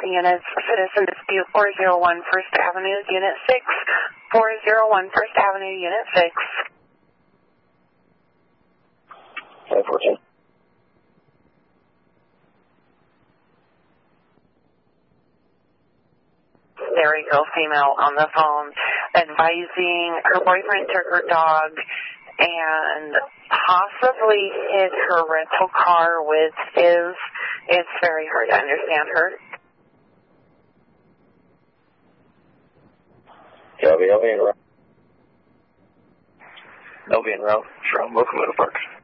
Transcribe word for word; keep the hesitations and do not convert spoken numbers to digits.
units, Citizen Dispute four oh one First Avenue, Unit six, four oh one First Avenue, Unit six. five fourteen. There we go, female on the phone, advising her boyfriend took her dog and possibly hit her rental car with his. It's very hard to understand her. Yeah, I'll be, I'll be in route. I'll be in route from Locomotive Park.